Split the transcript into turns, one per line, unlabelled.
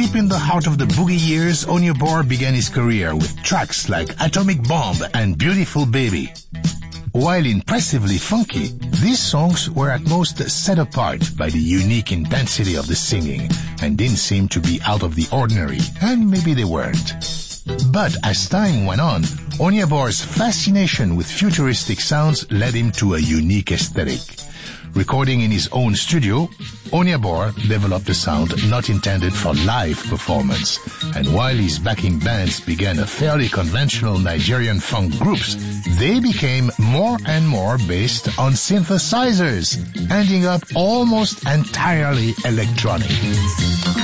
deep in the heart of the boogie years, Onyeabor began his career with tracks like Atomic Bomb and Beautiful Baby. While impressively funky, these songs were at most set apart by the unique intensity of the singing and didn't seem to be out of the ordinary, and maybe they weren't. But as time went on, Onyeabor's fascination with futuristic sounds led him to a unique aesthetic. Recording in his own studio, Onyeabor developed a sound not intended for live performance, and while his backing bands began a fairly conventional Nigerian funk groups, they became more and more based on synthesizers, ending up almost entirely electronic.